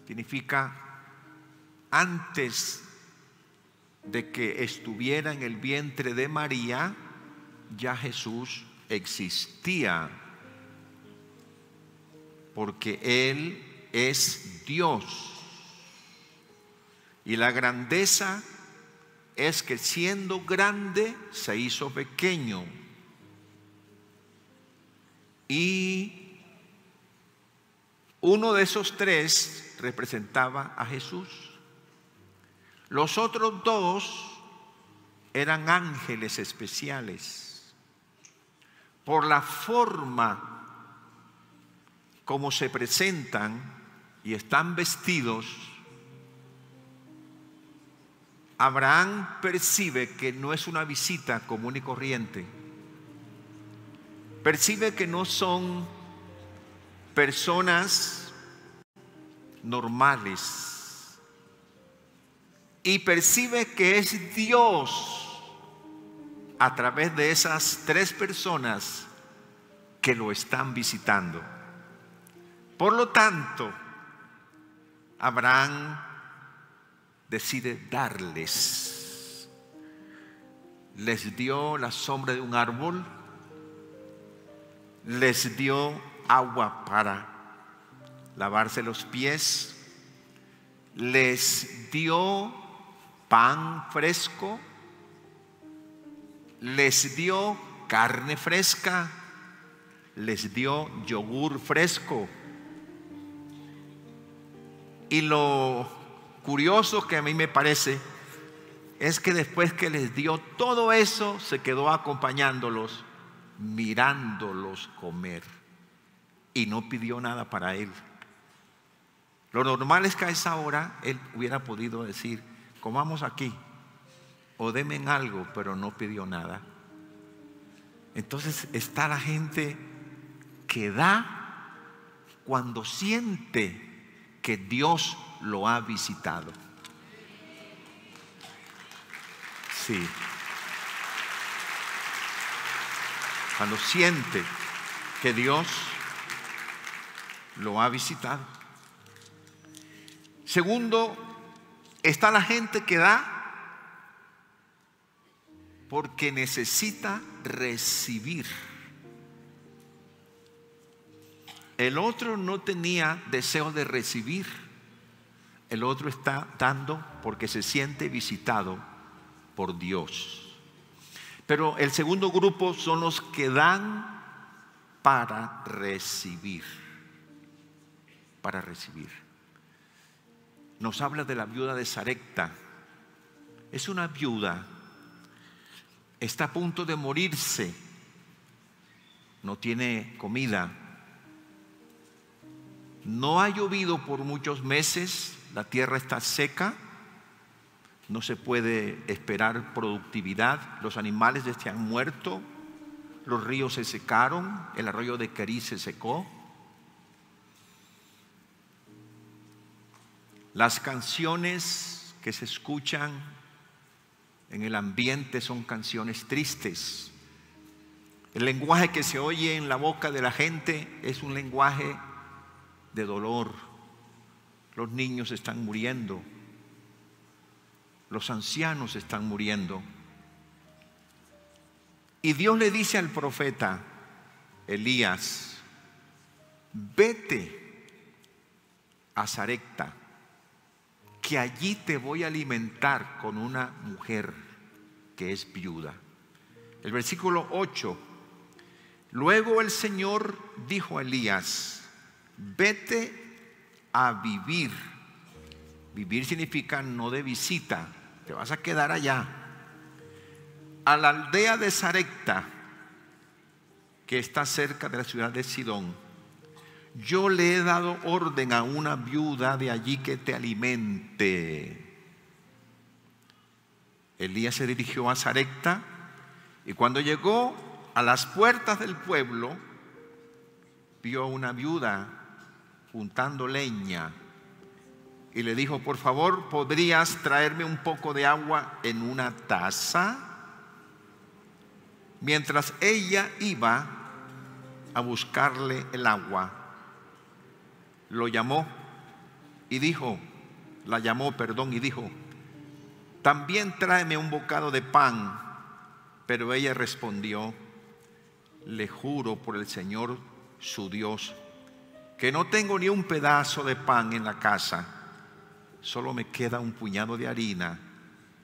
significa antes de que estuviera en el vientre de María, ya Jesús existía, porque Él es Dios. Y la grandeza es que siendo grande se hizo pequeño. Y uno de esos tres representaba a Jesús. Los otros dos eran ángeles especiales. Por la forma como se presentan y están vestidos, Abraham percibe que no es una visita común y corriente. Percibe que no son personas normales. Y percibe que es Dios a través de esas tres personas que lo están visitando. Por lo tanto, Abraham decide darles. Les dio la sombra de un árbol, les dio agua para lavarse los pies, les dio pan fresco, les dio carne fresca, les dio yogur fresco. Y lo curioso que a mí me parece es que después que les dio todo eso, se quedó acompañándolos, mirándolos comer, y no pidió nada para él. Lo normal es que a esa hora él hubiera podido decir: comamos aquí o denme algo, pero no pidió nada. Entonces está la gente que da cuando siente que Dios lo ha visitado. Sí. Cuando siente que Dios lo ha visitado. Segundo, está la gente que da porque necesita recibir. El otro no tenía deseo de recibir. El otro está dando porque se siente visitado por Dios. Pero el segundo grupo son los que dan para recibir. Para recibir. Nos habla de la viuda de Sarepta. Es una viuda. Está a punto de morirse. No tiene comida. No ha llovido por muchos meses. La tierra está seca. No se puede esperar productividad. Los animales ya se han muerto. Los ríos se secaron. El arroyo de Querís se secó. Las canciones que se escuchan en el ambiente son canciones tristes. El lenguaje que se oye en la boca de la gente es un lenguaje de dolor. Los niños están muriendo. Los ancianos están muriendo. Y Dios le dice al profeta Elías: vete a Sarepta, que allí te voy a alimentar con una mujer que es viuda. El versículo 8. Luego el Señor dijo a Elías: vete a vivir. Vivir significa no de visita, te vas a quedar allá, a la aldea de Sarepta, que está cerca de la ciudad de Sidón. Yo le he dado orden a una viuda de allí que te alimente. Elías se dirigió a Sarepta, y cuando llegó a las puertas del pueblo, vio a una viuda juntando leña y le dijo: por favor, ¿podrías traerme un poco de agua en una taza? Mientras ella iba a buscarle el agua, lo llamó y dijo, la llamó, perdón, y dijo, también tráeme un bocado de pan. Pero ella respondió, le juro por el Señor su Dios, que no tengo ni un pedazo de pan en la casa, solo me queda un puñado de harina